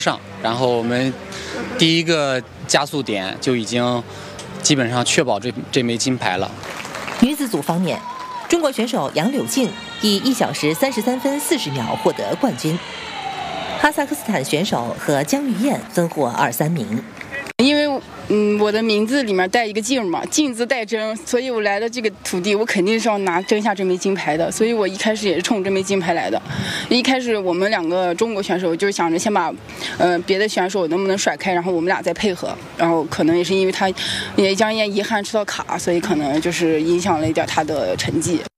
上，然后我们第一个加速点就已经基本上确保这枚金牌了。 女子组方面，中国选手杨柳静以1小时33分40秒获得冠军，哈萨克斯坦选手和姜玉燕分获2、3名。 因为我的名字里面带一个静嘛，静字带真，所以我来的这个土地，我肯定是要争下这枚金牌的。所以我一开始也是冲这枚金牌来的。一开始我们2个中国选手就是想着先把别的选手能不能甩开，然后我们俩再配合。然后可能也是因为姜燕遗憾吃到卡，所以可能就是影响了一点他的成绩。